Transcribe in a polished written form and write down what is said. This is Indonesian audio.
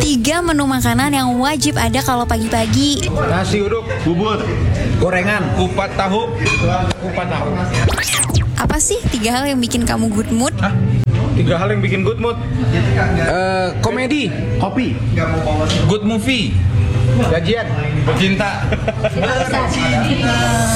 3 menu makanan yang wajib ada kalau pagi-pagi. Nasi uduk, bubur, gorengan, kupat tahu. Apa sih 3 hal yang bikin kamu good mood? 3 hal yang bikin good mood. Komedi, kopi, Good movie. gajian, Cinta.